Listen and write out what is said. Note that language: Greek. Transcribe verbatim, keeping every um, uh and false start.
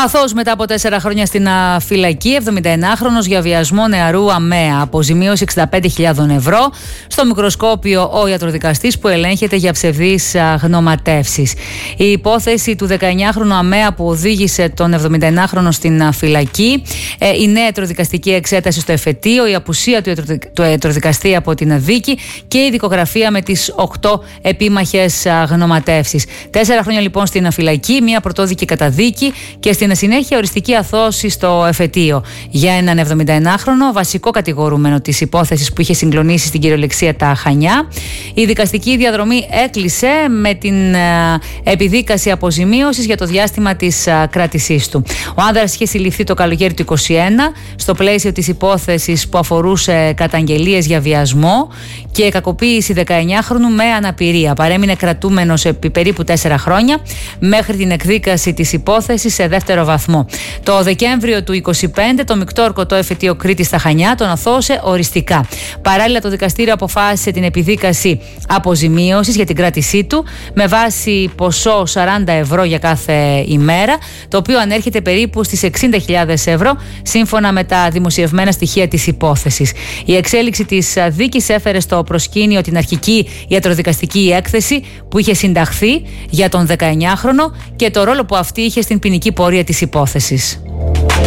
Αθώος μετά από τέσσερα χρόνια στην φυλακή, εβδομηνταενάχρονος για βιασμό νεαρού ΑΜΕΑ, αποζημίωση εξήντα πέντε χιλιάδες ευρώ. Στο μικροσκόπιο ο ιατροδικαστής που ελέγχεται για ψευδείς γνωματεύσεις. Η υπόθεση του δεκαεννιάχρονου ΑΜΕΑ που οδήγησε τον εβδομηνταενάχρονο στην φυλακή, η νέα ιατροδικαστική εξέταση στο εφετείο, η απουσία του ιατροδικαστή από την δίκη και η δικογραφία με τις οκτώ επίμαχες γνωματεύσεις. Τέσσερα χρόνια λοιπόν στην φυλακή, μία πρωτόδικη καταδίκη και στην συνέχεια οριστική αθώωση στο εφετείο για έναν εβδομηνταενάχρονο βασικό κατηγορούμενο της υπόθεσης που είχε συγκλονίσει στην κυριολεξία τα Χανιά. Η δικαστική διαδρομή έκλεισε με την επιδίκαση αποζημίωσης για το διάστημα της κράτησής του. Ο άνδρας είχε συλληφθεί το καλοκαίρι του είκοσι ένα στο πλαίσιο της υπόθεσης που αφορούσε καταγγελίες για βιασμό και κακοποίηση δεκαεννιάχρονου με αναπηρία. Παρέμεινε κρατούμενος επί περίπου τέσσερα χρόνια μέχρι την εκδίκαση της υπόθεσης σε δεύτερο βαθμό. Το Δεκέμβριο του είκοσι πέντε το μεικτό ορκωτό εφετείο Κρήτης στα Χανιά τον αθώωσε οριστικά. Παράλληλα, το δικαστήριο αποφάσισε την επιδίκαση αποζημίωσης για την κράτησή του με βάση ποσό σαράντα ευρώ για κάθε ημέρα, το οποίο ανέρχεται περίπου στις εξήντα χιλιάδες ευρώ σύμφωνα με τα δημοσιευμένα στοιχεία της υπόθεσης. Η εξέλιξη της δίκης έφερε στο προσκήνιο την αρχική ιατροδικαστική έκθεση που είχε συνταχθεί για τον δεκαεννιάχρονο και το ρόλο που αυτή είχε στην ποινική πορεία της υπόθεσης.